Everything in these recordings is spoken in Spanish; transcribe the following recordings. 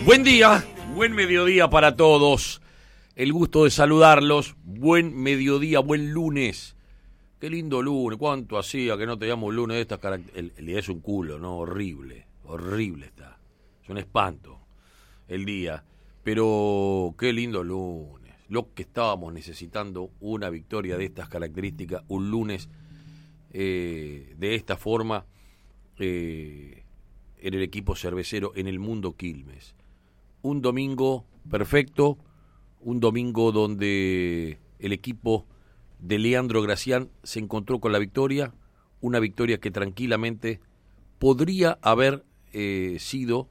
Buen día, buen mediodía para todos. El gusto de saludarlos. Buen mediodía, buen lunes. Qué lindo lunes. ¿Cuánto hacía que no teníamos un lunes de estas características? El día es un culo, ¿no? Horrible. Horrible está. Es un espanto el día. Pero qué lindo lunes. Lo que estábamos necesitando, una victoria de estas características, un lunes de esta forma en el equipo cervecero, en el Mundo Quilmes. Un domingo perfecto, un domingo donde el equipo de Leandro Gracián se encontró con la victoria, una victoria que tranquilamente podría haber sido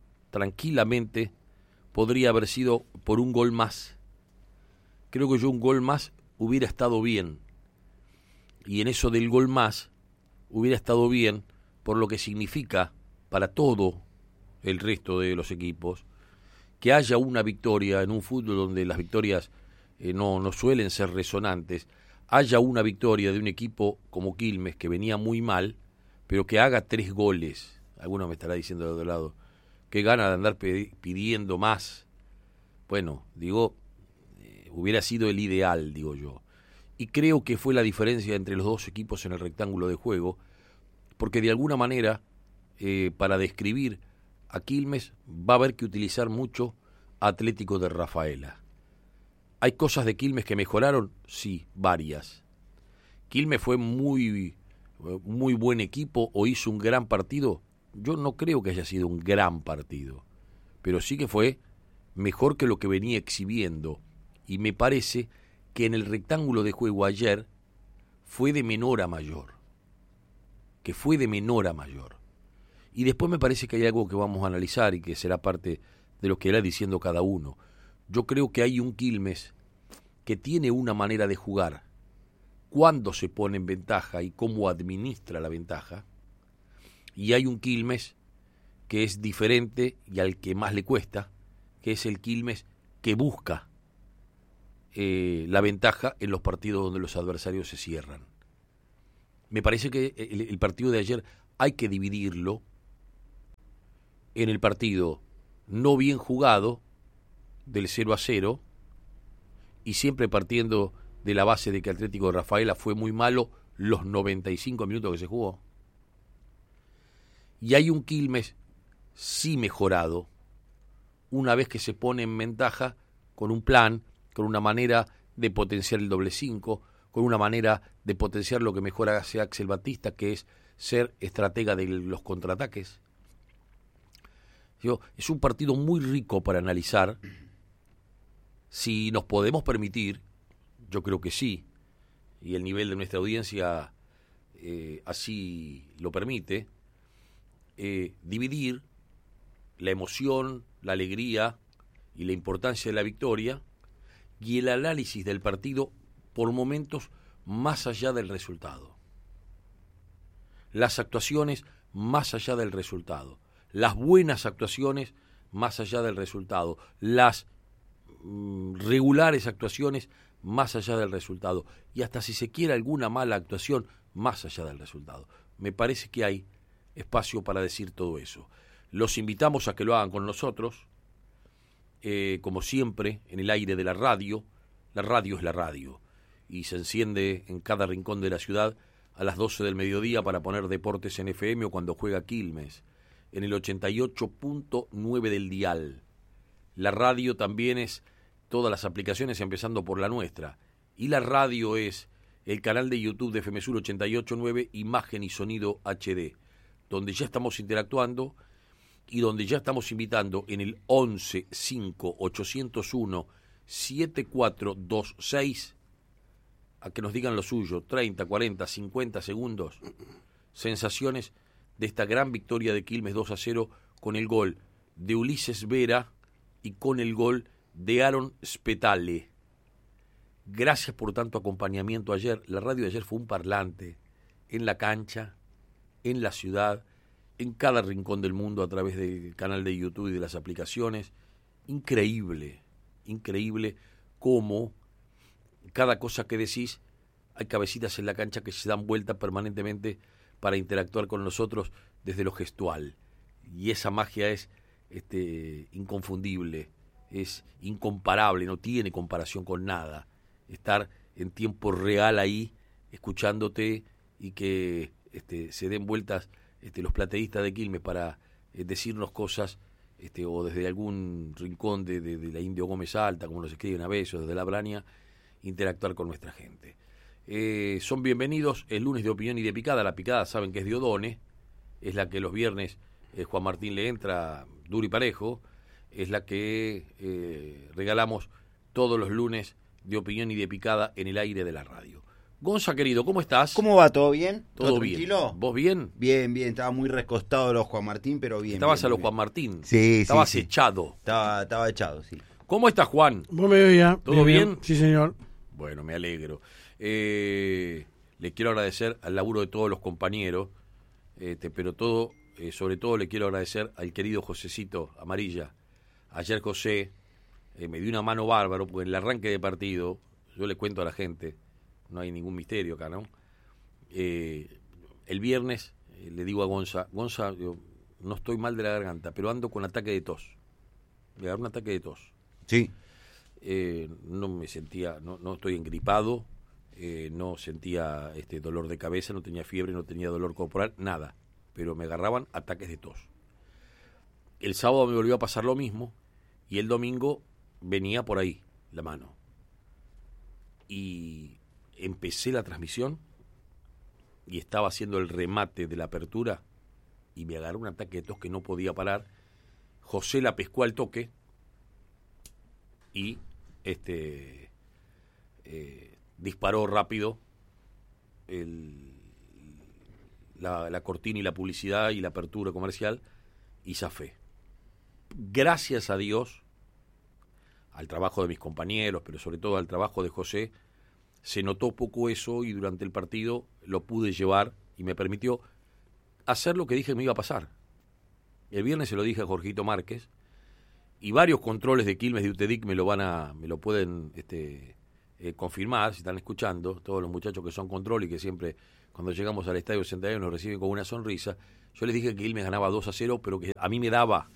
por un gol más. Creo que un gol más hubiera estado bien, y en eso del gol más hubiera estado bien por lo que significa para todo el resto de los equipos que haya una victoria en un fútbol donde las victorias no suelen ser resonantes, haya una victoria de un equipo como Quilmes que venía muy mal, pero que haga 3 goles. Alguno me estará diciendo del otro lado, qué gana de andar pidiendo más. Bueno, digo, hubiera sido el ideal, digo yo. Y creo que fue la diferencia entre los dos equipos en el rectángulo de juego, porque de alguna manera, para describir a Quilmes va a haber que utilizar mucho Atlético de Rafaela. ¿Hay cosas de Quilmes que mejoraron? Sí, varias. ¿Quilmes fue muy buen equipo o hizo un gran partido? Yo no creo que haya sido un gran partido, pero sí que fue mejor que lo que venía exhibiendo, y me parece que en el rectángulo de juego ayer fue de menor a mayor, Y después me parece que hay algo que vamos a analizar y que será parte de lo que irá diciendo cada uno. Yo creo que hay un Quilmes que tiene una manera de jugar cuando se pone en ventaja y cómo administra la ventaja, y hay un Quilmes que es diferente y al que más le cuesta, que es el Quilmes que busca la ventaja en los partidos donde los adversarios se cierran. Me parece que el partido de ayer hay que dividirlo en el partido no bien jugado del 0-0, y siempre partiendo de la base de que Atlético de Rafaela fue muy malo los 95 minutos que se jugó. Y hay un Quilmes sí mejorado, una vez que se pone en ventaja con un plan, con una manera de potenciar el doble 5, con una manera de potenciar lo que mejor hace Axel Batista, que es ser estratega de los contraataques. Es un partido muy rico para analizar. Si nos podemos permitir, yo creo que sí, y el nivel de nuestra audiencia así lo permite, dividir la emoción, la alegría y la importancia de la victoria y el análisis del partido por momentos más allá del resultado. Las actuaciones más allá del resultado. Las buenas actuaciones más allá del resultado, las regulares actuaciones más allá del resultado, y hasta si se quiere alguna mala actuación más allá del resultado. Me parece que hay espacio para decir todo eso. Los invitamos a que lo hagan con nosotros, como siempre, en el aire de la radio. La radio es la radio, y se enciende en cada rincón de la ciudad a las 12 del mediodía para poner deportes en FM o cuando juega Quilmes, en el 88.9 del dial. La radio también es todas las aplicaciones, empezando por la nuestra. Y la radio es el canal de YouTube de FM Sur 88.9, Imagen y Sonido HD, donde ya estamos interactuando y donde ya estamos invitando en el 11 5 801 7426 a que nos digan lo suyo, 30, 40, 50 segundos, sensaciones de esta gran victoria de Quilmes 2-0 con el gol de Ulises Vera y con el gol de Aaron Spetale. Gracias por tanto acompañamiento ayer. La radio de ayer fue un parlante en la cancha, en la ciudad, en cada rincón del mundo a través del canal de YouTube y de las aplicaciones. Increíble, increíble cómo cada cosa que decís hay cabecitas en la cancha que se dan vuelta permanentemente para interactuar con nosotros desde lo gestual. Y esa magia es inconfundible, es incomparable, no tiene comparación con nada. Estar en tiempo real ahí, escuchándote y que se den vueltas los plateístas de Quilmes para decirnos cosas, o desde algún rincón de la Indio Gómez Alta, como nos escriben a veces, desde la Braña, interactuar con nuestra gente. Son bienvenidos el lunes de Opinión y de Picada. La Picada saben que es de Odone, es la que los viernes Juan Martín le entra duro y parejo, es la que regalamos todos los lunes de Opinión y de Picada en el aire de la radio. Gonza, querido, ¿cómo estás? ¿Cómo va? ¿Todo bien? ¿Todo bien? Tranquilo? ¿Vos bien? Bien, bien. Estaba muy recostado los Juan Martín, pero bien. Estabas bien, a los bien. Juan Martín. Sí, Estabas sí. echado. Estaba echado, sí. ¿Cómo estás, Juan? Vos me veías. ¿Todo bien? Sí, señor. Bueno, me alegro. Le quiero agradecer al laburo de todos los compañeros, pero sobre todo le quiero agradecer al querido Josecito Amarilla. Ayer José me dio una mano bárbaro, porque en el arranque de partido, yo le cuento a la gente, no hay ningún misterio acá, ¿no? El viernes le digo a Gonza, yo no estoy mal de la garganta, pero ando con ataque de tos. Me agarró un ataque de tos. Sí. No me sentía, no estoy engripado, no sentía dolor de cabeza, no tenía fiebre, no tenía dolor corporal, nada, pero me agarraban ataques de tos. El sábado me volvió a pasar lo mismo y el domingo venía por ahí la mano. Y empecé la transmisión y estaba haciendo el remate de la apertura y me agarró un ataque de tos que no podía parar. José la pescó al toque y disparó rápido la cortina y la publicidad y la apertura comercial y zafé. Gracias a Dios, al trabajo de mis compañeros, pero sobre todo al trabajo de José, se notó poco eso y durante el partido lo pude llevar y me permitió hacer lo que dije que me iba a pasar. El viernes se lo dije a Jorgito Márquez y varios controles de Quilmes de UTEDIC me lo pueden confirmar, si están escuchando, todos los muchachos que son control y que siempre cuando llegamos al Estadio Centenario nos reciben con una sonrisa. Yo les dije que Quilmes ganaba 2-0, pero que a mí me daba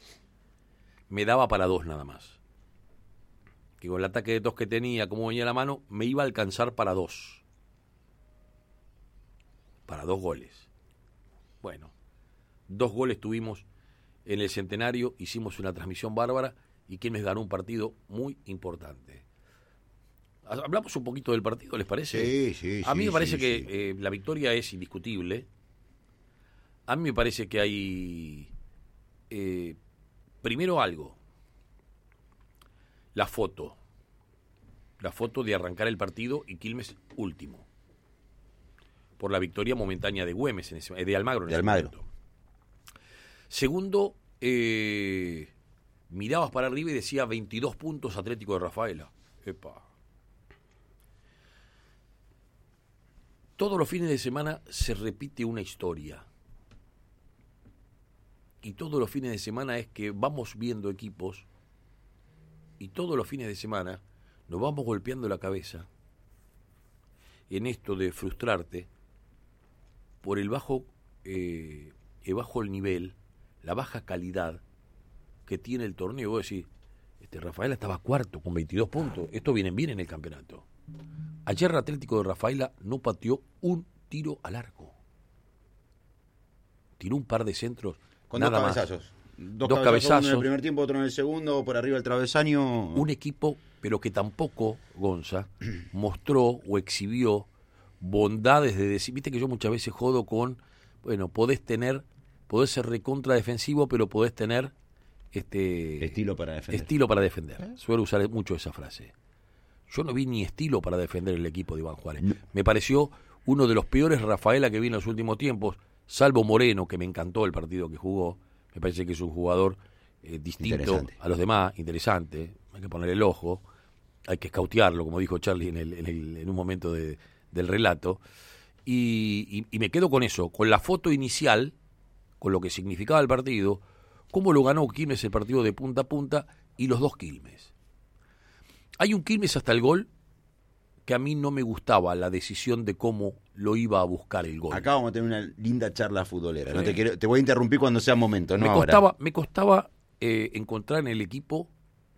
para 2 nada más. Que con el ataque de tos que tenía, como venía la mano, me iba a alcanzar para 2. Para 2 goles. Bueno, 2 goles tuvimos en el Centenario, hicimos una transmisión bárbara y Quilmes ganó un partido muy importante. Hablamos un poquito del partido, ¿les parece? Sí. A mí me parece que la victoria es indiscutible. A mí me parece que hay, primero algo, la foto de arrancar el partido y Quilmes último, por la victoria momentánea de Güemes, de Almagro. De Almagro. Segundo, mirabas para arriba y decía 22 puntos Atlético de Rafaela. Epa. Todos los fines de semana se repite una historia. Y todos los fines de semana es que vamos viendo equipos y todos los fines de semana nos vamos golpeando la cabeza en esto de frustrarte por el bajo el nivel, la baja calidad que tiene el torneo. Vos decís, Rafaela estaba cuarto con 22 puntos, estos vienen bien en el campeonato. Ayer el Atlético de Rafaela no pateó un tiro al arco. Tiró un par de centros. Con nada 2 cabezazos. Más. 2 cabezazos. Uno en el primer tiempo, otro en el segundo, por arriba del travesaño. Un equipo, pero que tampoco, Gonza, mostró o exhibió bondades de decir. Viste que yo muchas veces jodo con, bueno, podés ser recontra defensivo, pero podés tener estilo para defender. Suelo usar mucho esa frase. Yo no vi ni estilo para defender el equipo de Iván Juárez. Me pareció uno de los peores Rafaela que vi en los últimos tiempos, salvo Moreno, que me encantó el partido que jugó. Me parece que es un jugador distinto a los demás, interesante. Hay que ponerle el ojo, hay que escautearlo, como dijo Charlie en un momento del relato. Y me quedo con eso, con la foto inicial, con lo que significaba el partido, cómo lo ganó Quilmes el partido de punta a punta y los 2 Quilmes. Hay un Quilmes hasta el gol que a mí no me gustaba la decisión de cómo lo iba a buscar el gol. Acá vamos a tener una linda charla futbolera. Sí. No te voy a interrumpir cuando sea momento, no me ahora. costaba encontrar en el equipo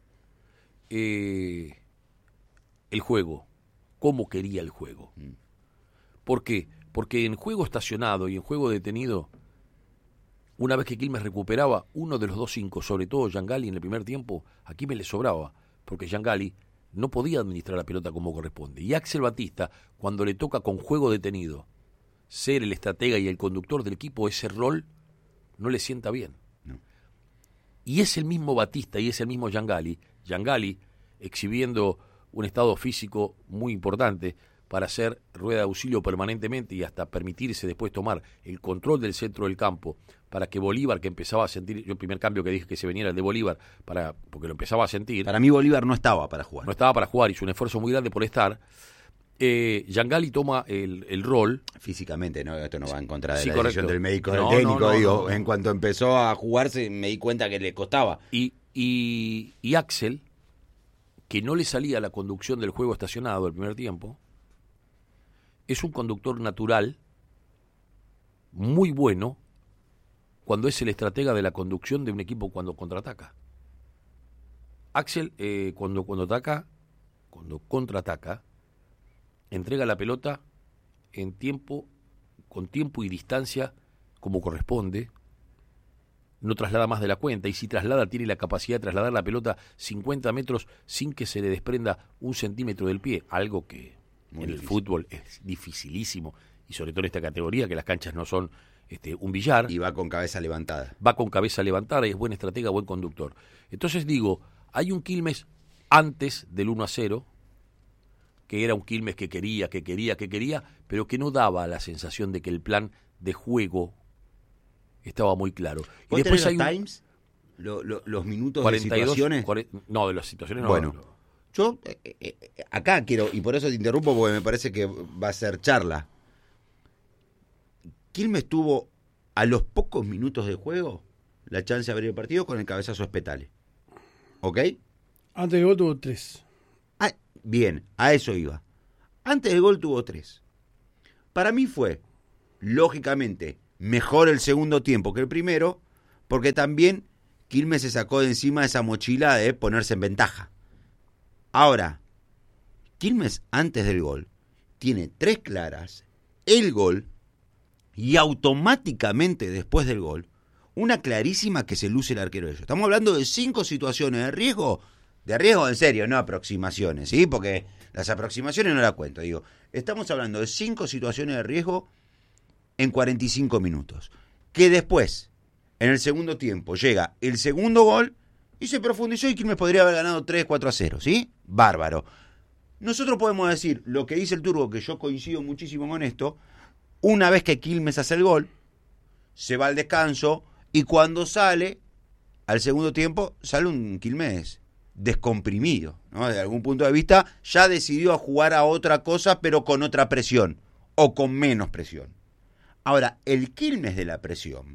el juego, cómo quería el juego. ¿Por qué? Porque en juego estacionado y en juego detenido, una vez que Quilmes recuperaba uno de los 2 5, sobre todo Giangali en el primer tiempo, a Quilmes le sobraba, porque Giangali no podía administrar la pelota como corresponde. Y Axel Batista, cuando le toca con juego detenido ser el estratega y el conductor del equipo, ese rol no le sienta bien. No. Y es el mismo Batista y es el mismo Giangali exhibiendo un estado físico muy importante para hacer rueda de auxilio permanentemente y hasta permitirse después tomar el control del centro del campo, para que Bolívar, que empezaba a sentir, yo el primer cambio que dije que se venía era el de Bolívar, porque lo empezaba a sentir. Para mí Bolívar no estaba para jugar. No estaba para jugar, hizo un esfuerzo muy grande por estar. Giangali toma el rol. Físicamente, ¿no? Esto no va en contra de la correcto. Decisión del médico, del técnico, digo. En cuanto empezó a jugarse me di cuenta que le costaba. Y Axel, que no le salía la conducción del juego estacionado el primer tiempo, es un conductor natural, muy bueno, cuando es el estratega de la conducción de un equipo cuando contraataca. Axel, cuando contraataca, entrega la pelota en tiempo, con tiempo y distancia como corresponde, no traslada más de la cuenta, y si traslada tiene la capacidad de trasladar la pelota 50 metros sin que se le desprenda 1 centímetro del pie, algo que muy en difícil. El fútbol es dificilísimo, y sobre todo en esta categoría, que las canchas no son un billar. Y va con cabeza levantada. Va con cabeza levantada y es buen estratega, buen conductor. Entonces digo, hay un Quilmes antes del 1-0, que era un Quilmes que quería, pero que no daba la sensación de que el plan de juego estaba muy claro. Y después hay times, los minutos 42, de situaciones. No, de las situaciones no. Bueno, yo acá quiero, y por eso te interrumpo, porque me parece que va a ser charla. Quilmes tuvo a los pocos minutos de juego la chance de abrir el partido con el cabezazo Espetale. ¿Ok? Antes del gol tuvo 3. Bien, a eso iba. Antes del gol tuvo 3. Para mí fue, lógicamente, mejor el segundo tiempo que el primero, porque también Quilmes se sacó de encima esa mochila de ponerse en ventaja. Ahora, Quilmes antes del gol tiene 3 claras, el gol, y automáticamente después del gol, una clarísima que se luce el arquero de ellos. Estamos hablando de 5 situaciones de riesgo en serio, no aproximaciones, ¿sí? Porque las aproximaciones no las cuento, digo. Estamos hablando de 5 situaciones de riesgo en 45 minutos. Que después, en el segundo tiempo, llega el segundo gol y se profundizó y Quilmes podría haber ganado 3-4-0, ¿sí? Bárbaro. Nosotros podemos decir lo que dice el Turbo, que yo coincido muchísimo con esto. Una vez que Quilmes hace el gol, se va al descanso y cuando sale, al segundo tiempo, sale un Quilmes descomprimido, ¿no? Desde algún punto de vista, ya decidió a jugar a otra cosa, pero con otra presión, o con menos presión. Ahora, el Quilmes de la presión,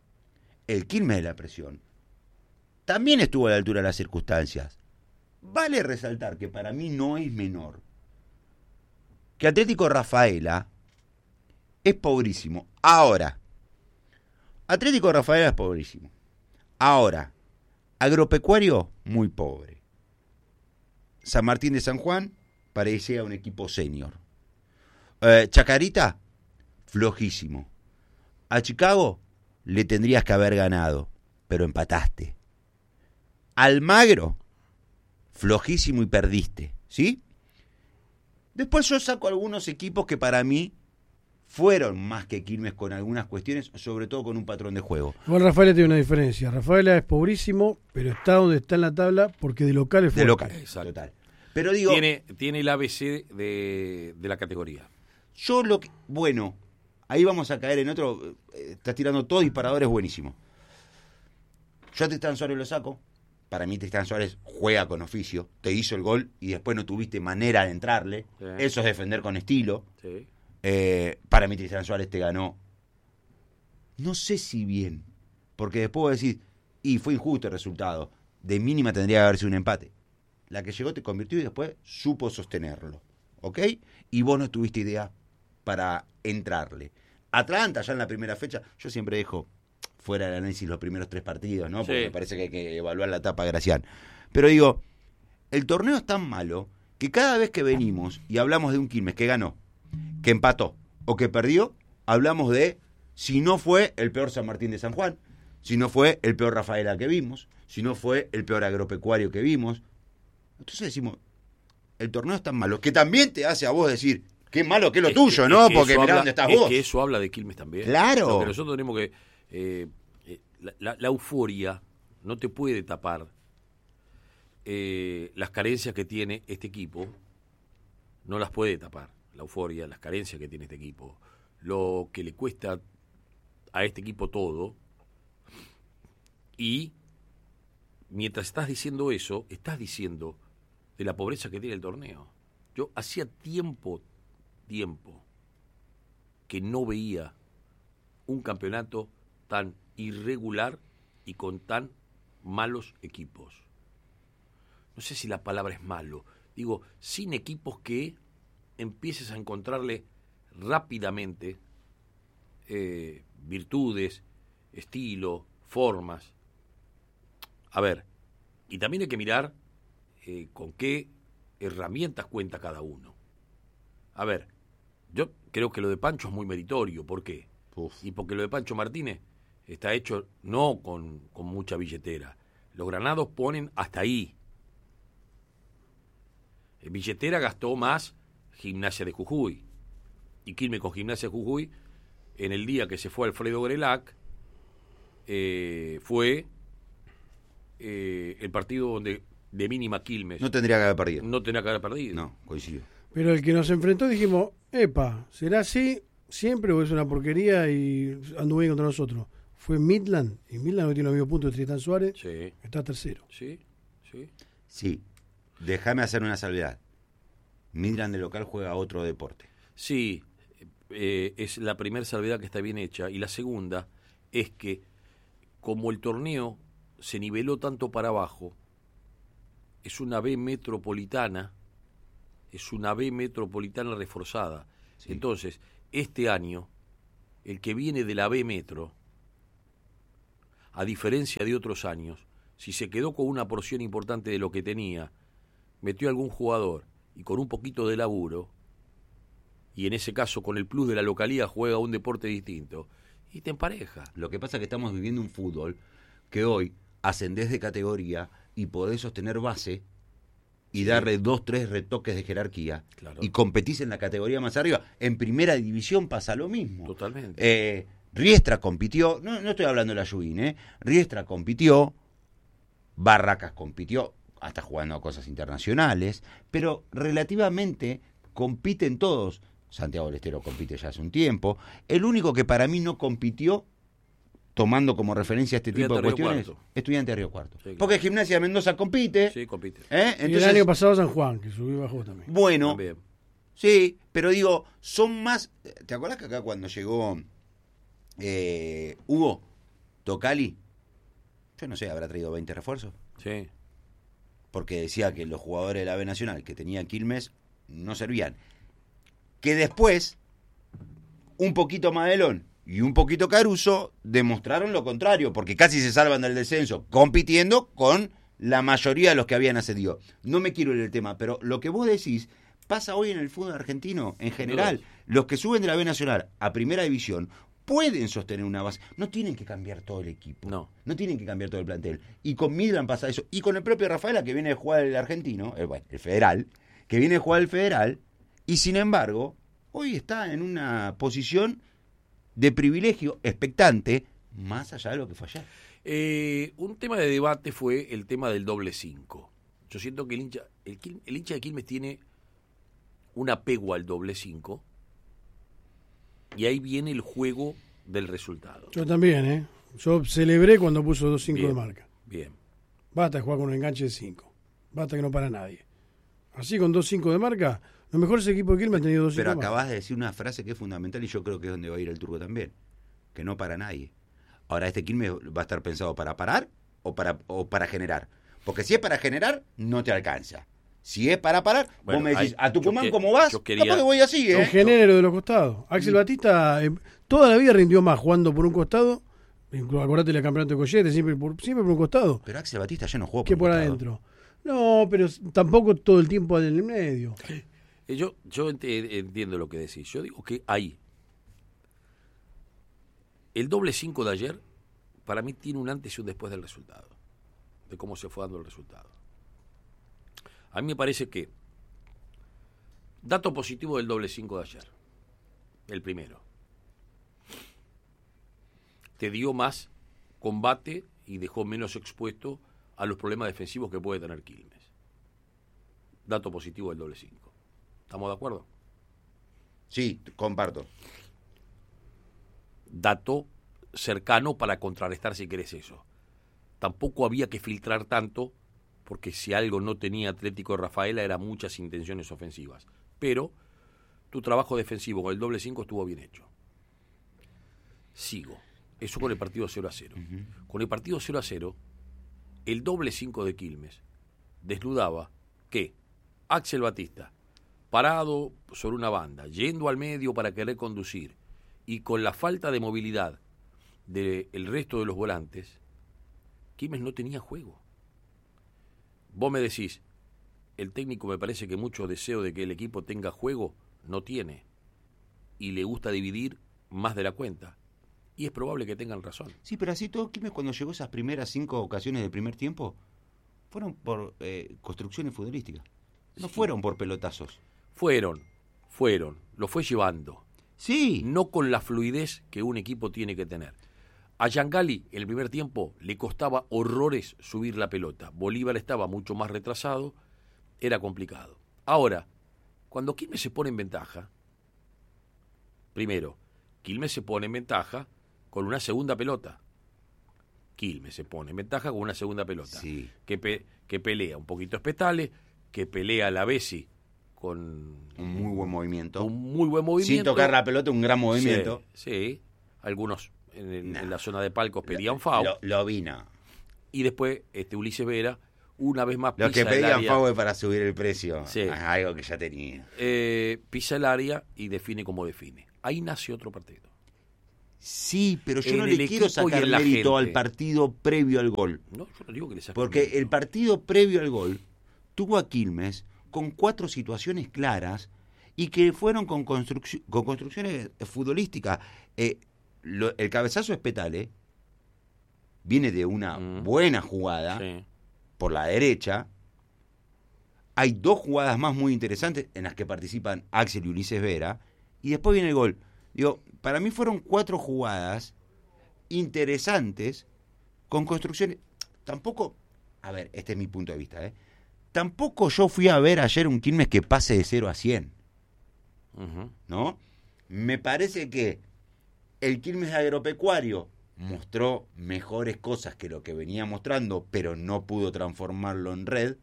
también estuvo a la altura de las circunstancias. Vale resaltar que para mí no es menor que Atlético Rafaela es pobrísimo. Ahora, Atlético Rafaela es pobrísimo. Ahora, Agropecuario, muy pobre. San Martín de San Juan parecía un equipo senior. Chacarita, flojísimo. A Chicago le tendrías que haber ganado, pero empataste. Almagro, flojísimo y perdiste, ¿sí? Después yo saco algunos equipos que para mí fueron más que Quilmes con algunas cuestiones, sobre todo con un patrón de juego. Igual Rafaela tiene una diferencia. Rafaela es pobrísimo, pero está donde está en la tabla porque de local es fuerte. De local, exacto. Total. Pero digo, tiene el ABC de la categoría. Bueno, ahí vamos a caer en otro. Estás tirando todo disparadores buenísimo. Yo a Tristán Suárez lo saco. Para mí Tristán Suárez juega con oficio. Te hizo el gol y después no tuviste manera de entrarle. Sí. Eso es defender con estilo. Sí. Para mí Tristán Suárez te ganó. No sé si bien, porque después voy a decir, y fue injusto el resultado. De mínima tendría que haber sido un empate. La que llegó te convirtió y después supo sostenerlo. ¿Ok? Y vos no tuviste idea para entrarle. Atlanta ya en la primera fecha, yo siempre dejo, fuera del análisis los primeros 3 partidos, ¿no? Porque Sí. me parece que hay que evaluar la etapa de Gracián. Pero digo, el torneo es tan malo que cada vez que venimos y hablamos de un Quilmes que ganó, que empató o que perdió, hablamos de si no fue el peor San Martín de San Juan, si no fue el peor Rafaela que vimos, si no fue el peor Agropecuario que vimos. Entonces decimos, el torneo es tan malo que también te hace a vos decir, qué malo que es lo tuyo, ¿no? Porque mirá dónde estás vos. Que eso habla de Quilmes también. Claro. Lo que nosotros tenemos que... la euforia no te puede tapar las carencias que tiene este equipo. No las puede tapar. La euforia, las carencias que tiene este equipo. Lo que le cuesta a este equipo todo. Y mientras estás diciendo eso, estás diciendo de la pobreza que tiene el torneo. Yo hacía tiempo que no veía un campeonato tan irregular y con tan malos equipos. No sé si la palabra es malo. Digo, sin equipos que empieces a encontrarle rápidamente virtudes, estilo, formas. A ver, y también hay que mirar con qué herramientas cuenta cada uno. A ver, yo creo que lo de Pancho es muy meritorio. ¿Por qué? Y porque lo de Pancho Martínez está hecho no con mucha billetera. Los granados ponen hasta ahí. En billetera gastó más Gimnasia de Jujuy. Y Quilmes con Gimnasia de Jujuy, en el día que se fue Alfredo Grelac, fue el partido donde de mínima Quilmes No tendría que haber perdido. no tenía que haber perdido. No, coincido. Pero el que nos enfrentó dijimos, epa, ¿será así siempre o es una porquería y anduvo bien contra nosotros? Fue Midland, y Midland no tiene los mismos puntos de Tristán Suárez, Sí, está tercero. sí, sí. Sí, déjame hacer una salvedad. Midland de local juega otro deporte. Sí, es la primera salvedad que está bien hecha. Y la segunda es que, como el torneo se niveló tanto para abajo, es una B metropolitana reforzada. Sí. Entonces, este año, el que viene de la B metro, a diferencia de otros años, si se quedó con una porción importante de lo que tenía, metió algún jugador y con un poquito de laburo, y en ese caso con el plus de la localidad juega un deporte distinto, y te empareja. Lo que pasa es que estamos viviendo un fútbol que hoy ascendés de categoría y podés sostener base y darle 2, 3 retoques de jerarquía. Claro. Y competís en la categoría más arriba. En primera división pasa lo mismo. Totalmente. Riestra compitió, no estoy hablando de la Yubín, Riestra compitió, Barracas compitió, hasta jugando a cosas internacionales, pero relativamente compiten todos. Santiago del Estero compite ya hace un tiempo. El único que para mí no compitió, tomando como referencia este tipo de Estudiante de Río cuestiones, Cuarto. Estudiante de Río Cuarto. Sí, claro. Porque Gimnasia de Mendoza compite. Sí, compite. Y el Entonces, año pasado San Juan, que subió y bajó también. bueno, También. sí, pero digo, son más... ¿Te acordás que acá cuando llegó Hugo Tocali, yo no sé, habrá traído 20 refuerzos? Sí. Porque decía que los jugadores de la B Nacional que tenía Quilmes no servían. Que después, un poquito Madelón y un poquito Caruso demostraron lo contrario, porque casi se salvan del descenso, compitiendo con la mayoría de los que habían ascendido. No me quiero ir del tema, pero lo que vos decís pasa hoy en el fútbol argentino, en general. Los que suben de la B Nacional a Primera División pueden sostener una base. No tienen que cambiar todo el equipo. No. No tienen que cambiar todo el plantel. Y con Midland pasa eso. Y con el propio Rafaela, que viene a jugar el argentino, el federal, que viene a jugar el federal, y sin embargo, hoy está en una posición de privilegio expectante, más allá de lo que fue ayer. Un tema de debate fue el tema del doble 5. Yo siento que el hincha de Quilmes tiene un apego al doble 5, y ahí viene el juego del resultado. Yo también, Yo celebré cuando puso 2-5 de marca. Bien. Basta de jugar con un enganche de 5. Basta que no para nadie. Así con 2-5 de marca, los mejores equipos de Quilmes han tenido 2-5 Pero de marca. acabas de decir una frase que es fundamental y yo creo que es donde va a ir el turco también. Que no para nadie. Ahora, ¿este Quilmes va a estar pensado para parar o para generar? Porque si es para generar, no te alcanza. Si es para parar, Bueno, vos me decís, hay- ¿a Tucumán yo cómo vas? yo quería- Capaz que voy así, Son género de los costados. Axel Batista toda la vida rindió más jugando por un costado Incluso, acordate del campeonato de Collete, siempre por un costado, Pero Axel Batista ya no jugó que por un costado. adentro. No, pero tampoco todo el tiempo en el medio. Yo entiendo lo que decís. Yo digo que ahí, el doble 5 de ayer, para mí tiene un antes y un después del resultado, de cómo se fue dando el resultado. A mí me parece que, dato positivo del doble 5 de ayer, el primero, te dio más combate y dejó menos expuesto a los problemas defensivos que puede tener Quilmes. Dato positivo del doble 5. ¿Estamos de acuerdo? Sí, comparto. Dato cercano para contrarrestar, si querés, eso. Tampoco había que filtrar tanto, porque si algo no tenía Atlético de Rafaela era muchas intenciones ofensivas. Pero tu trabajo defensivo con el doble 5 estuvo bien hecho. Sigo. Eso con el partido 0-0. Uh-huh. Con el partido 0-0, el doble 5 de Quilmes desnudaba que Axel Batista, parado sobre una banda, yendo al medio para querer conducir, y con la falta de movilidad del resto de los volantes, Quilmes no tenía juego. Vos me decís, el técnico me parece que mucho deseo de que el equipo tenga juego no tiene, y le gusta dividir más de la cuenta. Y es probable que tengan razón. Sí, pero así todo Quilmes, cuando llegó esas primeras 5 ocasiones del primer tiempo, fueron por construcciones futbolísticas. No fueron por pelotazos. Fueron. Lo fue llevando. Sí. No con la fluidez que un equipo tiene que tener. A Yangali, en el primer tiempo, le costaba horrores subir la pelota. Bolívar estaba mucho más retrasado. Era complicado. Ahora, cuando Quilmes se pone en ventaja, primero, Quilmes se pone en ventaja con una segunda pelota. Quilmes se pone en ventaja con una segunda pelota. Sí. Que pelea un poquito Espetale, que pelea a la Bessi con un muy buen movimiento. Sin tocar la pelota, un gran movimiento. Sí. Algunos en la zona de palcos pedían FAU. Lo vino. Y después Ulises Vera, una vez más, los pisa que pedían el área, FAU para subir el precio. Sí. Algo que ya tenía. Pisa el área y define como define. Ahí nace otro partido. Sí, pero yo En no el le quiero equipo y sacar en la mérito gente. al partido previo al gol. No, yo no digo que le saque Porque mérito. el partido previo al gol tuvo a Quilmes con 4 situaciones claras y que fueron con construcciones futbolísticas. El cabezazo de Espetale viene de una buena jugada por la derecha. Hay 2 jugadas más muy interesantes en las que participan Axel y Ulises Vera. Y después viene el gol. Digo, para mí fueron 4 jugadas interesantes con construcciones. Tampoco, a ver, este es mi punto de vista, tampoco yo fui a ver ayer un Quilmes que pase de 0 a 100. Uh-huh. ¿No? Me parece que el Quilmes Agropecuario mostró mejores cosas que lo que venía mostrando, pero no pudo transformarlo en red.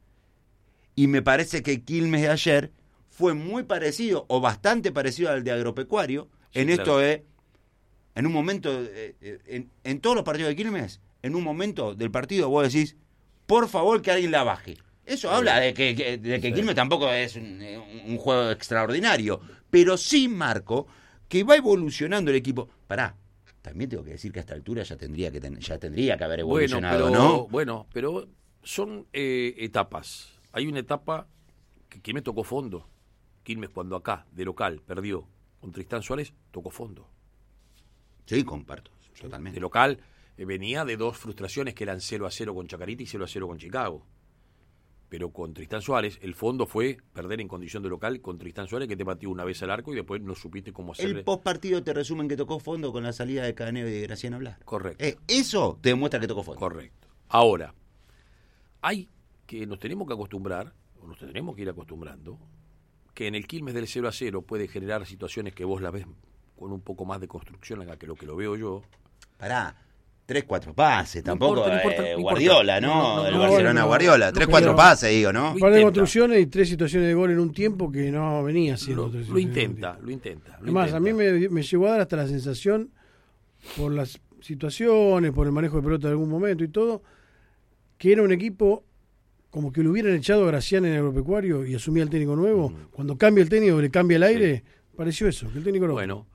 Y me parece que el Quilmes de ayer fue muy parecido o bastante parecido al de Agropecuario. Sí, en claro. esto en un momento, en todos los partidos de Quilmes, en un momento del partido vos decís, por favor que alguien la baje. Eso habla de que Quilmes tampoco es un juego extraordinario, pero sí marco que va evolucionando el equipo. Pará, también tengo que decir que a esta altura ya tendría que haber evolucionado, ¿no? Bueno, pero son etapas. Hay una etapa que me tocó fondo. Quilmes cuando acá, de local, perdió con Tristán Suárez, tocó fondo. Sí, comparto, totalmente. De local venía de 2 frustraciones que eran 0-0 con Chacarita y 0-0 con Chicago. Pero con Tristán Suárez, el fondo fue perder en condición de local con Tristán Suárez, que te batió una vez al arco y después no supiste cómo hacerle. El postpartido te resumen que tocó fondo con la salida de Caneo y de Graciano Blas. Correcto. Eso te demuestra que tocó fondo. Correcto. Ahora, hay que nos tenemos que acostumbrar, o nos tendremos que ir acostumbrando, que en el Quilmes del 0-0 puede generar situaciones que vos la ves con un poco más de construcción que lo que lo veo yo. Pará, 3-4 pases, tampoco no importa. Guardiola, ¿no? El Barcelona no, Guardiola, 3-4 pases, digo, ¿no? Un par de intenta. construcciones y 3 situaciones de gol en un tiempo que no venía haciendo. Lo intenta. Además, a mí me llegó a dar hasta la sensación, por las situaciones, por el manejo de pelota de algún momento y todo, que era un equipo como que lo hubieran echado a Gracián en el Agropecuario y asumía el técnico nuevo. Cuando cambia el técnico, le cambia el aire, pareció eso, que el técnico no. Bueno,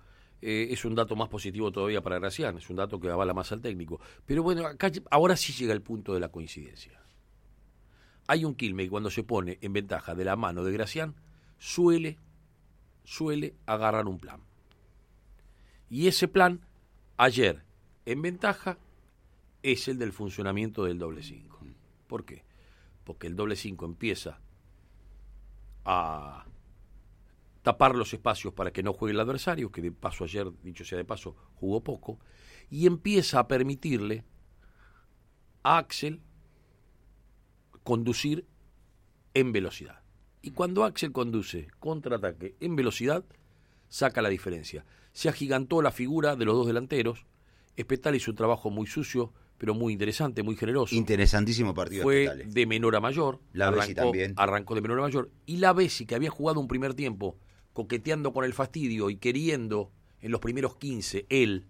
es un dato más positivo todavía para Gracián, es un dato que avala más al técnico. Pero bueno, acá, ahora sí llega el punto de la coincidencia. Hay un Quilmes que cuando se pone en ventaja de la mano de Gracián, suele agarrar un plan. Y ese plan, ayer, en ventaja, es el del funcionamiento del doble 5. ¿Por qué? Porque el doble 5 empieza a tapar los espacios para que no juegue el adversario, que de paso ayer, dicho sea de paso, jugó poco, y empieza a permitirle a Axel conducir en velocidad. Y cuando Axel conduce contraataque en velocidad, saca la diferencia. Se agigantó la figura de los dos delanteros. Espetal hizo un trabajo muy sucio, pero muy interesante, muy generoso. Interesantísimo partido. Fue Espetales. de menor a mayor. La Bessi también. Arrancó de menor a mayor. Y la Bessi, que había jugado un primer tiempo coqueteando con el fastidio y queriendo en los primeros 15 él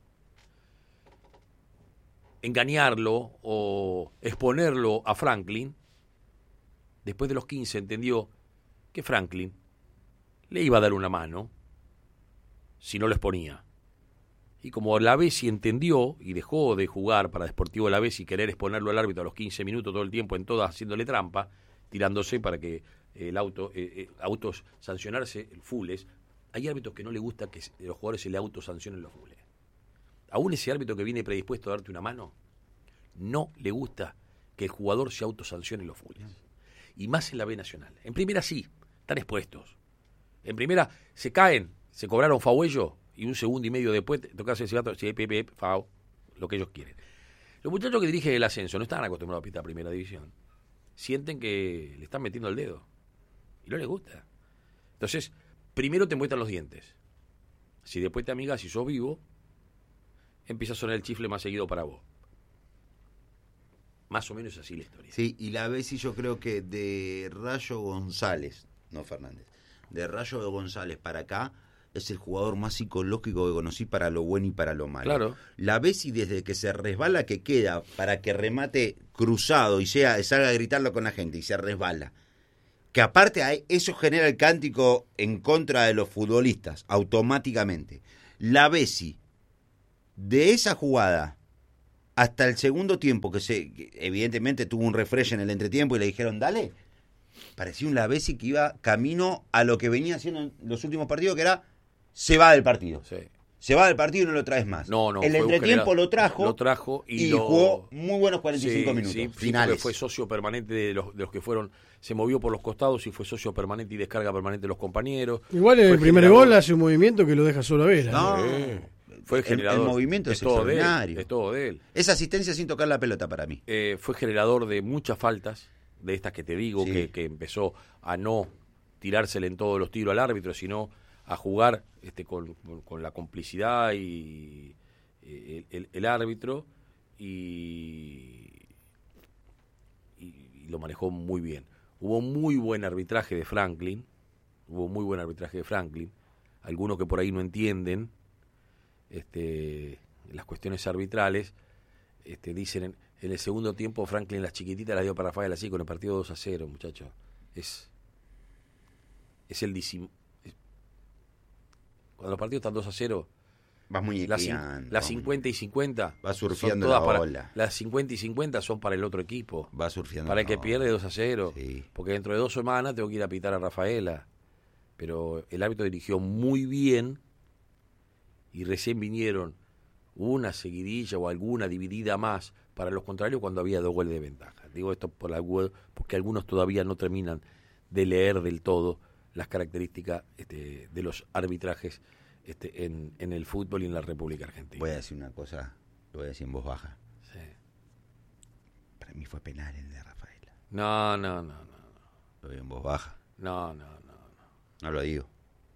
engañarlo o exponerlo a Franklin, después de los 15 entendió que Franklin le iba a dar una mano si no lo exponía. Y como la Bessi entendió y dejó de jugar para Deportivo La Bessi y querer exponerlo al árbitro a los 15 minutos todo el tiempo en todas haciéndole trampa, tirándose para que el autos sancionarse el fulles, hay árbitros que no le gusta que los jugadores se le autosancionen los fulles. Aún ese árbitro que viene predispuesto a darte una mano, no le gusta que el jugador se autosancione los fulles. Y más en la B Nacional. En primera sí, están expuestos. En primera se caen, se cobraron faullo y un segundo y medio después tocas ese gato, FAU, lo que ellos quieren. Los muchachos que dirigen el ascenso no están acostumbrados a pitar primera división. Sienten que le están metiendo el dedo y no les gusta. Entonces, primero te muestran los dientes. Si después te amigas y sos vivo, empieza a sonar el chifle más seguido para vos. Más o menos así la historia. Sí, y la Bessi yo creo que de Rayo González, no Fernández, de Rayo González para acá, es el jugador más psicológico que conocí para lo bueno y para lo malo. Claro. La Bessi desde que se resbala, que queda para que remate cruzado y salga a gritarlo con la gente y se resbala. Que aparte eso genera el cántico en contra de los futbolistas, automáticamente. La Bessi, de esa jugada hasta el segundo tiempo, que evidentemente tuvo un refresh en el entretiempo y le dijeron, dale, parecía un La Bessi que iba camino a lo que venía haciendo en los últimos partidos, que era, se va del partido. Sí. Se va del partido y no lo traes más. No, el entretiempo lo trajo y jugó muy buenos 45 minutos. Sí, finales. Fue socio permanente de los que fueron, se movió por los costados y fue socio permanente y descarga permanente de los compañeros. Igual en el primer gol hace un movimiento que lo deja solo a Vera. No, fue generador. El movimiento es todo extraordinario. Es todo de él. Esa asistencia sin tocar la pelota para mí. Fue generador de muchas faltas, de estas que te digo, Sí. que empezó a no tirársele en todos los tiros al árbitro, sino a jugar con la complicidad y el árbitro y lo manejó muy bien. Hubo muy buen arbitraje de Franklin, algunos que por ahí no entienden las cuestiones arbitrales, dicen en el segundo tiempo Franklin las chiquititas las dio para Rafael así con el partido 2-0, muchachos. Es el cuando los partidos están 2-0, Vas muñequeando. las 50 y 50 va surfeando son todas la ola. las 50 y 50 son para el otro equipo. Va surfeando Para el que la ola. pierde 2-0. Sí. Porque dentro de 2 semanas tengo que ir a pitar a Rafaela. Pero el árbitro dirigió muy bien y recién vinieron una seguidilla o alguna dividida más para los contrarios cuando había 2 goles de ventaja. Digo esto porque algunos todavía no terminan de leer del todo las características de los arbitrajes en el fútbol y en la República Argentina. Voy a decir una cosa, lo voy a decir en voz baja. Sí. Para mí fue penal el de Rafaela. No. Lo digo en voz baja. No. No lo digo.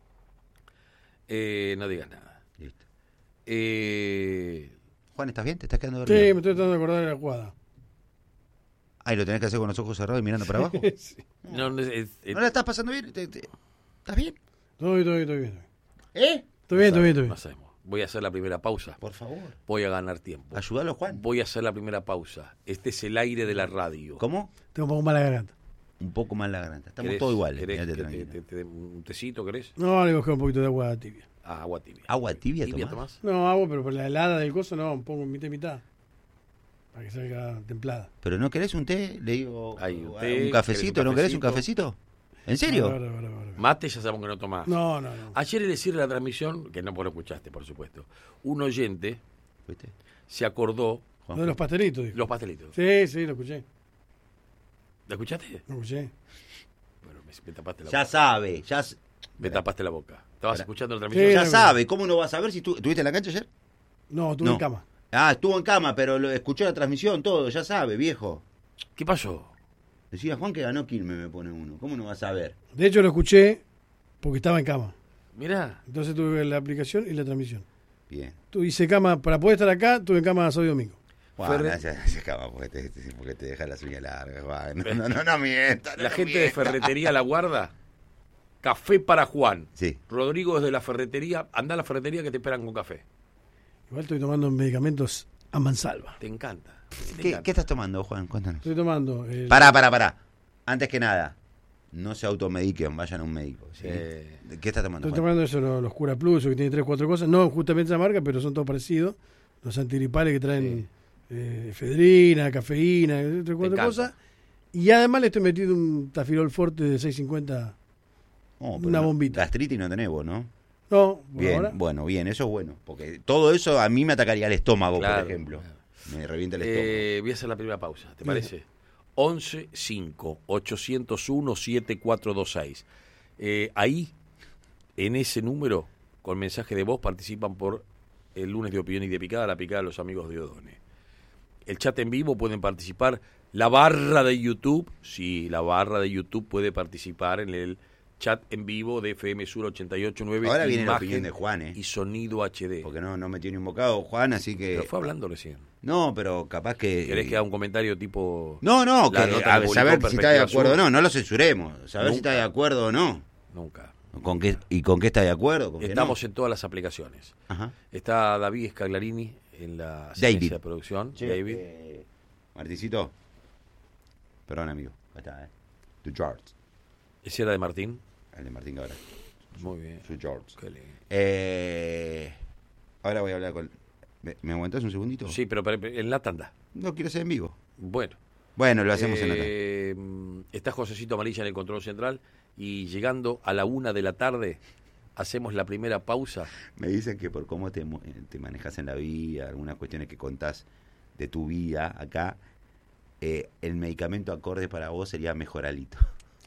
No digas nada. Listo. Eh, Juan, ¿estás bien? ¿Te estás quedando Sí, dormido? me estoy tratando de acordar de la jugada. Ay, ¿lo tenés que hacer con los ojos cerrados y mirando para abajo? Sí. no, ¿No la estás pasando bien? ¿Estás bien? Estoy bien. ¿Eh? Estoy bien. No sabemos. Voy a hacer la primera pausa. Por favor. Voy a ganar tiempo. Ayúdalo, Juan. Voy a hacer la primera pausa. Este es el aire de la radio. ¿Cómo? Tengo un poco más la garganta. Un poco más la garganta. Estamos ¿Querés- todos iguales. querés Quédate que tranquilo. te dé un tecito, querés? No, le cogí un poquito de agua tibia. Agua tibia. ¿Agua tibia tomás? tomás? No, agua, pero por la helada del coso no, pongo mitad y mitad. Para que salga templada. ¿Pero no querés un té? Le digo, Hay un un té, cafecito, ¿querés un ¿no querés un cafecito? ¿En serio? Ahora. Mate ya sabemos que no tomás. No. Ayer en el cierre de la transmisión, que no vos lo escuchaste, por supuesto, un oyente ¿Viste? se acordó Lo de los pastelitos, dijo. los pastelitos. Sí, lo escuché. ¿Lo escuchaste? Lo escuché. Bueno, me tapaste la Ya boca. sabe, Me tapaste la boca. ¿Estabas Ahora. escuchando la Sí, transmisión? ya sabe. ¿Cómo no vas a ver si tú estuviste en la cancha ayer? No, estuve No. en cama. Ah, estuvo en cama, pero escuchó la transmisión, todo, ya sabe, viejo. ¿Qué pasó? Decía Juan que ganó Quilmes, me pone uno. ¿Cómo no vas a ver? De hecho, lo escuché porque estaba en cama. Mirá, Entonces tuve la aplicación y la transmisión. Bien. Hice cama, para poder estar acá, tuve en cama sábado y domingo. Juan, Ferre- se acaba porque te deja las uñas largas, Juan. No mientas. la gente de Ferretería La Guarda, café para Juan. Sí. Rodrigo desde la ferretería, anda a la ferretería que te esperan con café. Igual estoy tomando medicamentos a mansalva. Te encanta. te ¿Qué encanta. estás tomando, Juan? Cuéntanos. Estoy tomando Pará. Antes que nada, no se automediquen, vayan a un médico. ¿sí? Eh. ¿Qué estás tomando, Estoy Juan? tomando eso, los Cura Plus, que tiene 3 4 cosas. No justamente esa marca, pero son todos parecidos. Los antigripales que traen efedrina, cafeína, 3 4 encanta. cosas. Y además le estoy metiendo un tafirol forte de 650. Oh, pero una no- bombita. Gastritis no tenés vos, ¿no? No, por Bien, ahora. bueno, bien, eso es bueno. Porque todo eso a mí me atacaría el estómago, Claro, por ejemplo. claro. Me revienta el estómago. Voy a hacer la primera pausa, ¿te Bien. parece? 11 5 801 7426. Ahí, en ese número, con mensaje de voz, participan por el lunes de opinión y de picada, la picada de los amigos de Odone. El chat en vivo pueden participar. La barra de YouTube, sí, la barra de YouTube puede participar en el chat en vivo de FM Sur 889. Ahora viene la imagen opinión de Juan, ¿eh? y sonido HD. Porque no metió ni un bocado Juan, así que... Pero fue hablando recién. No, pero capaz que... ¿Querés que haga un comentario tipo...? No, La que nota a que publicó saber si está de Perspectiva acuerdo o Sur? no lo censuremos. Saber si Nunca. está de acuerdo o no. Nunca. ¿Con qué está de acuerdo? ¿Con qué Estamos no? en todas las aplicaciones. Ajá. Está David Scaglarini en la David. asistencia de producción. Che, David. Martincito. Perdón, amigo. Ahí está, Tu George. Ese era de Martín. El de Martín Cabral. Muy bien. Su George. Qué lindo. Ahora voy a hablar con... ¿Me aguantás un segundito? Sí, pero en la tanda. No quiero ser en vivo. Bueno. Bueno, lo hacemos en la tanda. Está Josecito Amarilla en el control central y llegando a la 1 de la tarde hacemos la primera pausa. Me dicen que por cómo te manejas en la vida, algunas cuestiones que contás de tu vida acá, el medicamento acorde para vos sería Mejoralito.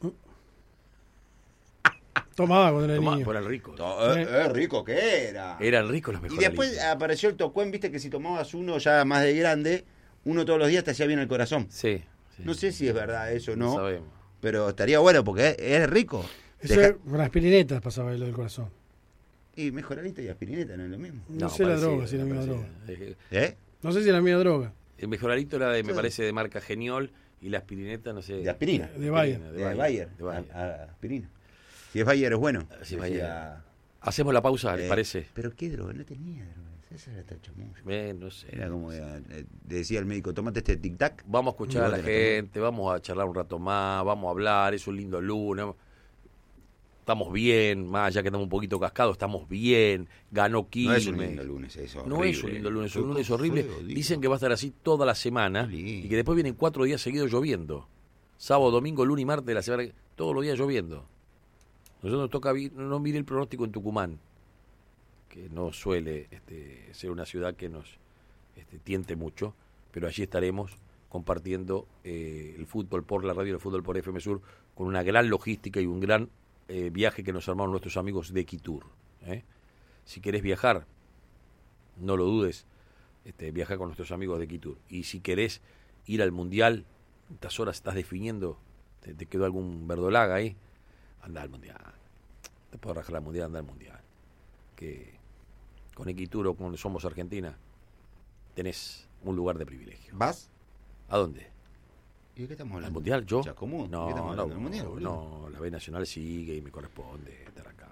Tomaba cuando era Tomá, niño. por el rico. Rico que era. Eran ricos los Y mejores. después apareció el Tocuén, viste que si tomabas uno ya más de grande, uno todos los días te hacía bien el corazón. Sí. No sé si es verdad eso o no no, sabemos. pero estaría bueno porque es rico. Eso Deja- con las pirinetas pasaba lo del corazón. Y Mejoralito y aspirineta no es lo mismo. No sé la parecido, droga, si es la misma parecido. droga. ¿Eh? No sé si es la misma droga. El mejoralito era de, me Sí. parece, de marca Geniol y la aspirineta, no sé. De aspirina. De Bayer. De Bayer. De Bayer. Aspirina. Si es Bayer es bueno. Sí, Decía, Hacemos la pausa, ¿le eh, parece? Pero qué droga, no tenía drogas. Esa era esta chamulla. No sé. Era como decía el médico, tomate este tic-tac. Vamos a escuchar a la Igual te la gente, vamos a charlar un rato más, vamos a hablar, es un lindo lunes. Estamos bien, más allá que estamos un poquito cascados, estamos bien. Ganó No Quilmes. es un lindo lunes eso. No es un lindo lunes, es un lunes horrible. Dicen que va a estar así toda la semana Qué lindo. y que después vienen 4 días seguidos lloviendo. Sábado, domingo, lunes y martes de la semana, todos los días lloviendo. Nosotros nos toca, no mire el pronóstico en Tucumán, que no suele ser una ciudad que nos tiente mucho, pero allí estaremos compartiendo el fútbol por la radio, el fútbol por FM Sur, con una gran logística y un gran viaje que nos armaron nuestros amigos de Equitur. Si querés viajar, no lo dudes, viaja con nuestros amigos de Equitur. Y si querés ir al Mundial, estas horas estás definiendo, te quedó algún verdolaga ahí, anda al Mundial. Te puedo rajar al Mundial, anda al Mundial. Que con Equitur o con Somos Argentina tenés un lugar de privilegio. ¿Vas? ¿A dónde? ¿Y de qué estamos ¿Al hablando? Mundial yo? Chacomún. ¿De No, qué estamos hablando? ¿Del Mundial, no, boludo? no, la B Nacional sigue y me corresponde estar acá.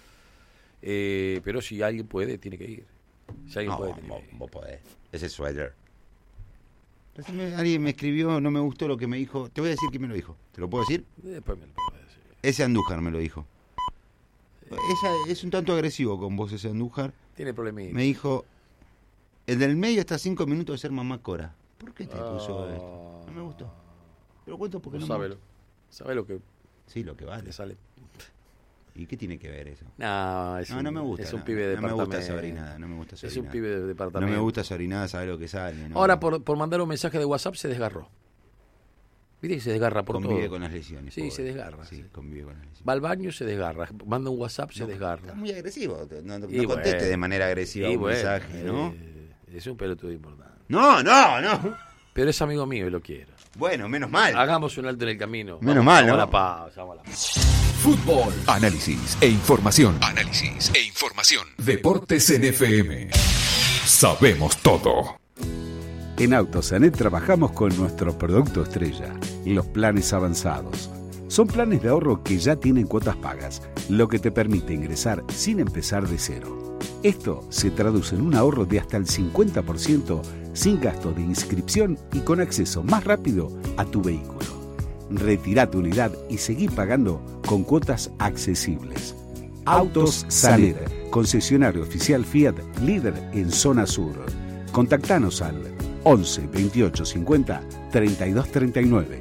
Pero si alguien puede, tiene que ir. Si alguien No, puede, tiene que ir. vos podés. Ese suéter. Recién alguien me escribió, no me gustó lo que me dijo. Te voy a decir quién me lo dijo. ¿Te lo puedo decir? Después me lo puedo decir. Ese Andújar me lo dijo. es un tanto agresivo con vos ese Andújar. Tiene problemita. Me dijo, el del medio está 5 minutos de ser mamá Cora. ¿Por qué te puso esto? No me gustó. Pero cuento porque no Sábelo. Sabe lo que Sí, lo que vale. le sale. ¿Y qué tiene que ver eso? No, No me gusta. Es un pibe de no me departamento. gusta Sabrinada, no me gusta Es Sabrinada. un pibe de No departamento. me gusta Sabrinada, sabe lo que sale. ¿no? Ahora, por mandar un mensaje de WhatsApp, se desgarró. Viste que se desgarra por convive todo. con las lesiones. Sí, pobre. se desgarra. Sí, Sí. convive con las lesiones. Va al baño, se desgarra. Manda un WhatsApp, se desgarra. Está muy agresivo. No Y conteste bueno. de manera agresiva Y un bueno, mensaje, ¿no? Es un pelotudo importante. No. Pero es amigo mío y lo quiero. Bueno, menos mal. Hagamos un alto en el camino. Menos mal, vamos ¿no? a la pausa, vamos a la pausa. Fútbol, análisis e información. Análisis e información. Deportes en FM. Sabemos todo. En Autosanet trabajamos con nuestro producto estrella, los planes avanzados. Son planes de ahorro que ya tienen cuotas pagas, lo que te permite ingresar sin empezar de cero. Esto se traduce en un ahorro de hasta el 50% sin gasto de inscripción y con acceso más rápido a tu vehículo. Retirá tu unidad y seguí pagando con cuotas accesibles. Autos Sanet, concesionario oficial Fiat, líder en zona sur. Contactanos al 11 28 50 32 39.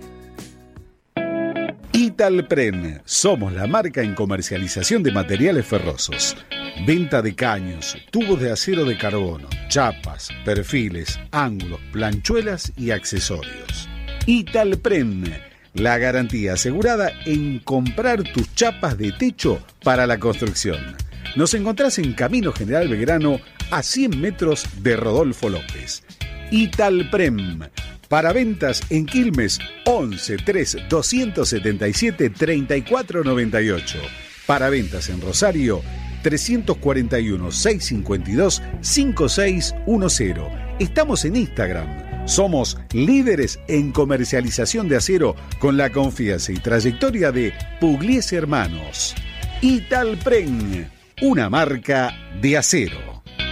Italpren, somos la marca en comercialización de materiales ferrosos. Venta de caños, tubos de acero de carbono, chapas, perfiles, ángulos, planchuelas y accesorios. Italpren, la garantía asegurada en comprar tus chapas de techo para la construcción. Nos encontrás en Camino General Belgrano, a 100 metros de Rodolfo López. Italprem. Para ventas en Quilmes, 11 3 277 3498. Para ventas en Rosario, 341 652 5610. Estamos en Instagram. Somos líderes en comercialización de acero con la confianza y trayectoria de Pugliese Hermanos. Italprem, una marca de acero.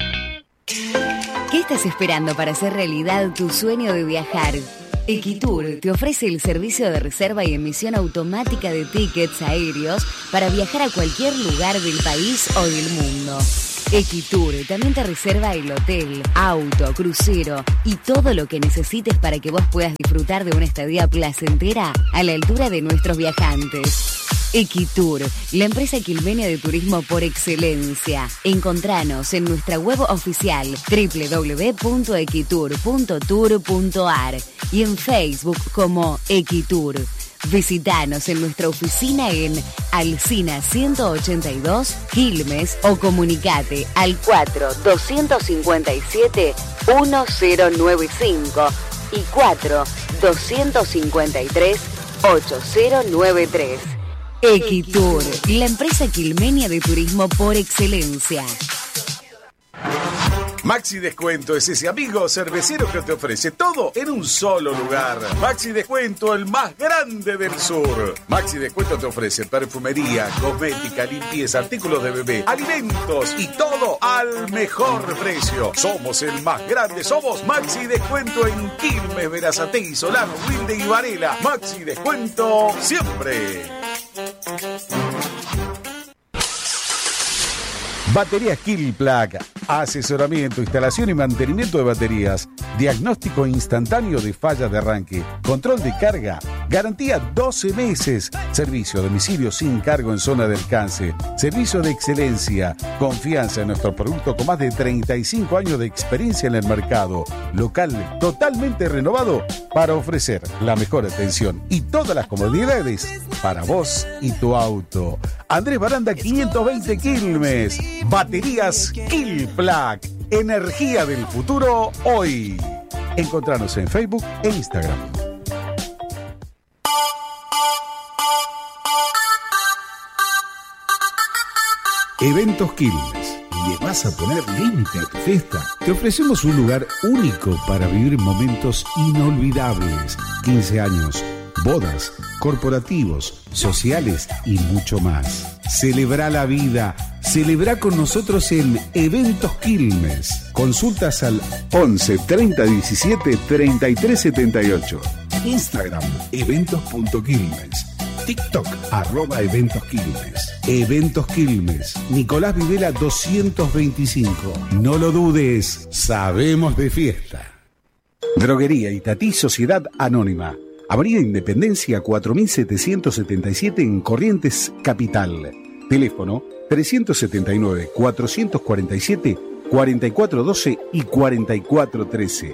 ¿Qué estás esperando para hacer realidad tu sueño de viajar? Equitur te ofrece el servicio de reserva y emisión automática de tickets aéreos para viajar a cualquier lugar del país o del mundo. Equitur también te reserva el hotel, auto, crucero y todo lo que necesites para que vos puedas disfrutar de una estadía placentera a la altura de nuestros viajantes. Equitur, la empresa quilmenia de turismo por excelencia. Encontranos en nuestra web oficial www.equitur.tour.ar y en Facebook como Equitur. Visítanos en nuestra oficina en Alsina 182, Quilmes, o comunicate al 4-257-1095 y 4-253-8093. Equitur, la empresa quilmenia de turismo por excelencia. Maxi Descuento es ese amigo cervecero que te ofrece todo en un solo lugar. Maxi Descuento, el más grande del sur. Maxi Descuento te ofrece perfumería, cosmética, limpieza, artículos de bebé, alimentos y todo al mejor precio. Somos el más grande, somos Maxi Descuento en Quilmes, Berazategui, Solano, Wilde y Varela. Maxi Descuento siempre. Baterías Killplug, asesoramiento, instalación y mantenimiento de baterías, diagnóstico instantáneo de fallas de arranque, control de carga, garantía 12 meses, servicio a domicilio sin cargo en zona de alcance, servicio de excelencia, confianza en nuestro producto con más de 35 años de experiencia en el mercado, local totalmente renovado para ofrecer la mejor atención y todas las comodidades para vos y tu auto. Andrés Baranda 520 Quilmes. Baterías Killplug, energía del futuro hoy. Encontranos en Facebook e Instagram. Eventos Quilmes. ¿Le vas a poner límite a tu fiesta? Te ofrecemos un lugar único para vivir momentos inolvidables. 15 años, bodas, corporativos, sociales y mucho más. Celebra la vida. Celebra con nosotros en Eventos Quilmes. Consultas al 11 30 17 33 78. Instagram, eventos.quilmes. TikTok, @Eventos Quilmes. Eventos Quilmes, Nicolás Videla 225. No lo dudes, sabemos de fiesta. Droguería Itatí Sociedad Anónima. Avenida Independencia 4777 en Corrientes, Capital. Teléfono 379-447-4412 y 4413.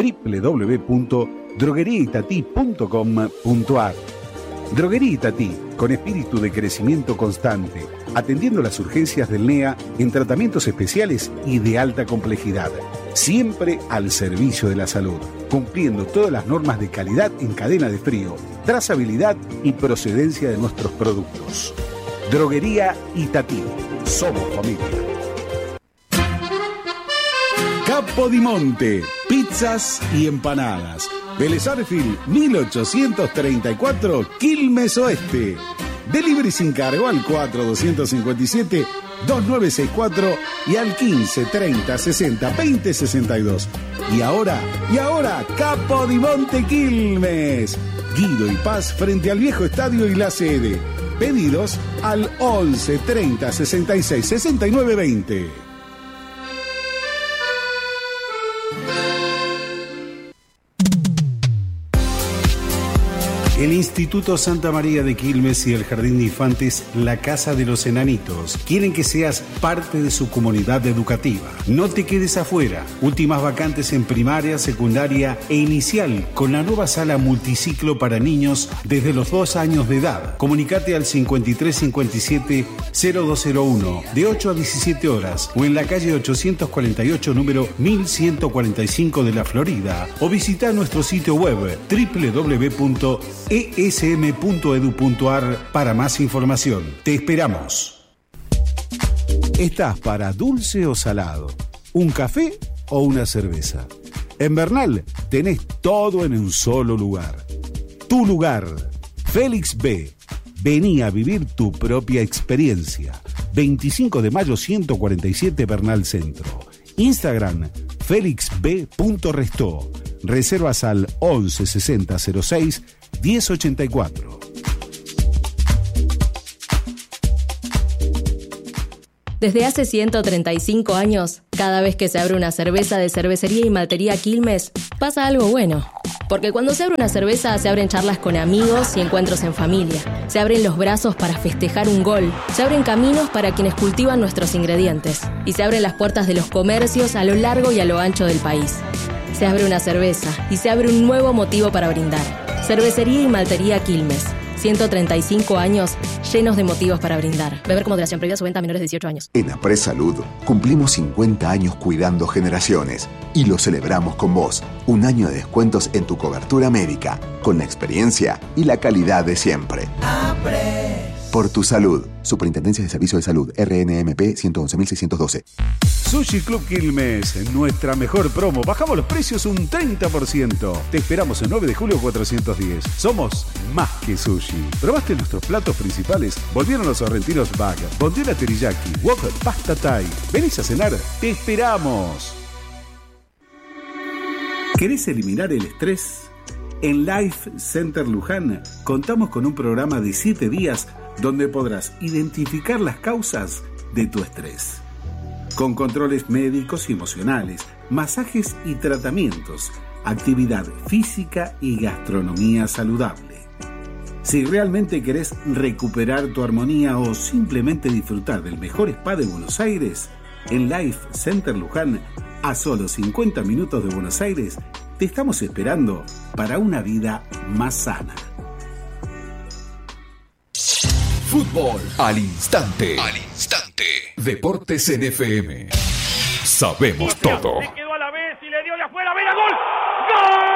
www.drogueriaitatí.com.ar. Droguería Itatí, con espíritu de crecimiento constante, atendiendo las urgencias del NEA en tratamientos especiales y de alta complejidad. Siempre al servicio de la salud, cumpliendo todas las normas de calidad en cadena de frío, trazabilidad y procedencia de nuestros productos. Droguería Itatí. Somos familia. Capodimonte, pizzas y empanadas. Vélez Arfield 1834, Quilmes Oeste. Delivery sin cargo al 4257-2964 y al 1530602062. Y ahora, Capodimonte Quilmes. Guido y Paz frente al viejo estadio y la sede. Pedidos al 11 30 66 69 20. El Instituto Santa María de Quilmes y el Jardín de Infantes La Casa de los Enanitos quieren que seas parte de su comunidad educativa. No te quedes afuera. Últimas vacantes en primaria, secundaria e inicial con la nueva sala multiciclo para niños desde los 2 años de edad. Comunicate al 5357-0201 de 8 a 17 horas o en la calle 848 número 1145 de la Florida o visita nuestro sitio web www.esm.edu.ar para más información. Te esperamos. ¿Estás para dulce o salado? ¿Un café o una cerveza? En Bernal tenés todo en un solo lugar. Tu lugar, Félix B. Vení a vivir tu propia experiencia. 25 de mayo 147 Bernal Centro. Instagram, felixb.restó. Reservas al 11 60 06 1084. Desde hace 135 años, cada vez que se abre una cerveza de Cervecería y Maltería Quilmes, pasa algo bueno. Porque cuando se abre una cerveza, se abren charlas con amigos y encuentros en familia. Se abren los brazos para festejar un gol. Se abren caminos para quienes cultivan nuestros ingredientes. Y se abren las puertas de los comercios a lo largo y a lo ancho del país. Se abre una cerveza y se abre un nuevo motivo para brindar. Cervecería y Maltería Quilmes. 135 años llenos de motivos para brindar. Beber con moderación, prohibida su venta a menores de 18 años. En Apres Salud cumplimos 50 años cuidando generaciones y lo celebramos con vos. Un año de descuentos en tu cobertura médica, con la experiencia y la calidad de siempre. Apres. Por tu salud. Superintendencia de Servicios de Salud, RNMP 111.612. Sushi Club Quilmes, nuestra mejor promo. Bajamos los precios un 30%. Te esperamos el 9 de julio 410. Somos más que sushi. ¿Probaste nuestros platos principales? Volvieron los sorrentinos bag, bondiola teriyaki, wok, pasta thai. ¿Venís a cenar? ¡Te esperamos! ¿Querés eliminar el estrés? En Life Center Luján contamos con un programa de 7 días donde podrás identificar las causas de tu estrés. Con controles médicos y emocionales, masajes y tratamientos, actividad física y gastronomía saludable. Si realmente querés recuperar tu armonía o simplemente disfrutar del mejor spa de Buenos Aires, en Life Center Luján, a solo 50 minutos de Buenos Aires, te estamos esperando para una vida más sana. Fútbol al instante. Al instante. Deportes en FM. Sabemos todo. Se quedó a la vez y le dio de afuera. ¡Mira, gol! ¡Gol!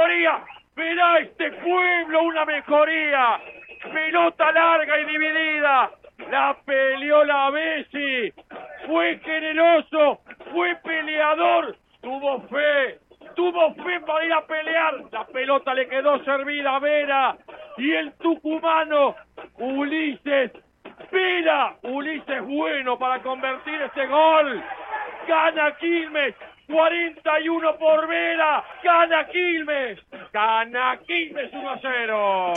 mejoría. Verá este pueblo una mejoría. Pelota larga y dividida. La peleó la Messi. Fue generoso. Fue peleador. Tuvo fe para ir a pelear. La pelota le quedó servida a Vera. Y el tucumano Ulises Vera. Ulises bueno para convertir ese gol. Gana Quilmes. 41 por Vera. Gana Quilmes. Gana Quilmes 1-0.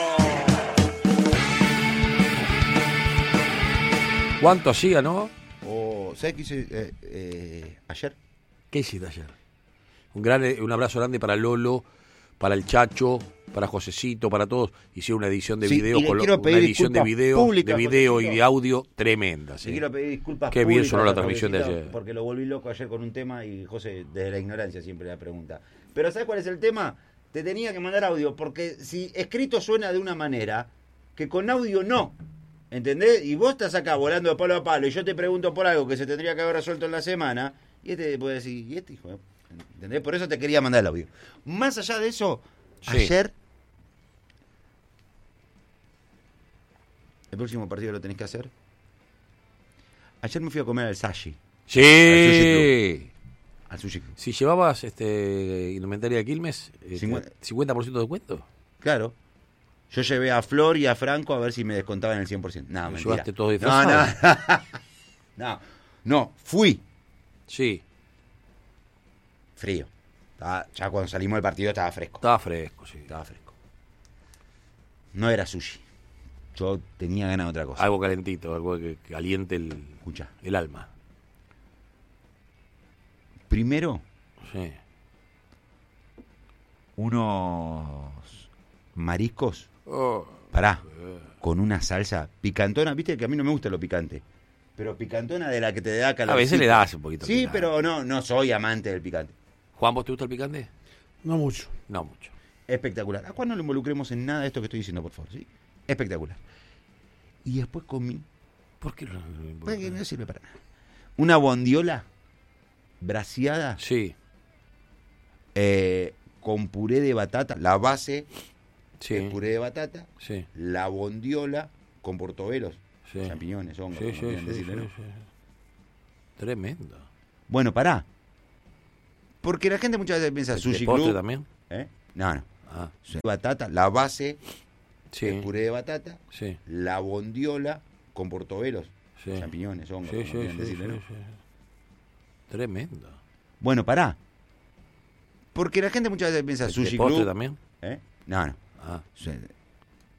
¿Cuánto hacía, no? ¿Sabes qué hice ayer? ¿Qué hiciste ayer? Un abrazo grande para Lolo, para el Chacho, para Josecito, para todos. Hicieron una edición de video, una edición de video y de audio tremenda. ¿Sí? Le quiero pedir disculpas. Qué bien sonó la transmisión de ayer. Porque lo volví loco ayer con un tema y José, desde la ignorancia, siempre la pregunta. Pero ¿sabes cuál es el tema? Te tenía que mandar audio, porque si escrito suena de una manera, que con audio no. ¿Entendés? Y vos estás acá volando de palo a palo y yo te pregunto por algo que se tendría que haber resuelto en la semana y este puede decir, ¿y este hijo? ¿Entendés? Por eso te quería mandar el audio. Más allá de eso, sí. Ayer, el próximo partido lo tenés que hacer. Ayer me fui a comer al Sashi. Sí. Al Sushi Club. Si llevabas indumentaria de Quilmes, 50% de descuento. Claro. Yo llevé a Flor y a Franco a ver si me descontaban el 100%. No, mentira. ¿Llevaste todo disfrazado? No, fui. Sí. Frío. Ya cuando salimos del partido estaba fresco. Estaba fresco. No era sushi. Yo tenía ganas de otra cosa. Algo calentito, algo que caliente el alma. Primero, sí. Unos mariscos. Pará. Con una salsa picantona. Viste que a mí no me gusta lo picante. Pero picantona de la que te da calor. A veces le das un poquito. Sí, picante. Pero no soy amante del picante. Juan, ¿vos te gusta el picante? No mucho. Espectacular. ¿A cuál no le involucremos en nada de esto que estoy diciendo, por favor? ¿Sí? Espectacular. Y después comí. ¿Por qué no? Porque no sirve para nada. Una bondiola braseada. Sí. Con puré de batata. La base. Sí. El puré de batata. Sí. La bondiola con portobelos. Sí. Champiñones, hongos. Sí. Tremendo. Bueno, pará. Porque la gente muchas veces piensa sushi postre club. También? No. Batata, la base, sí. El puré de batata, sí. La bondiola con portobelos, sí. Champiñones, hongos. Sí. Tremendo. Bueno, pará. Porque la gente muchas veces piensa sushi postre club. También? No.